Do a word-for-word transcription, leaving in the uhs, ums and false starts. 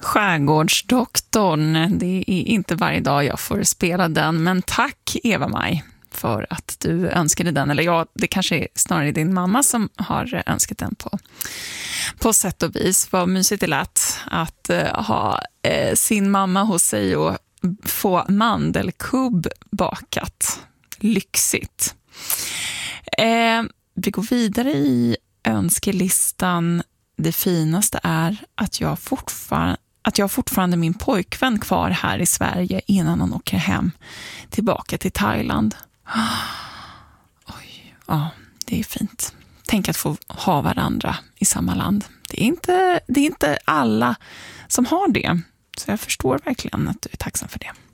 Skärgårdsdoktorn, det är inte varje dag jag får spela den, men tack Eva-Maj för att du önskade den. Eller ja, det kanske är snarare din mamma som har önskat den på, på sätt och vis. Vad mysigt det lät att uh, ha uh, sin mamma hos sig och få mandelkubb bakat. Lyxigt. Uh, vi går vidare i önskelistan. Det finaste är att jag fortfarande att jag fortfarande min pojkvän kvar här i Sverige innan han åker hem tillbaka till Thailand. Oj, ja, det är fint. Tänk att få ha varandra i samma land. Det är inte, det är inte alla som har det. Så jag förstår verkligen att du är tacksam för det.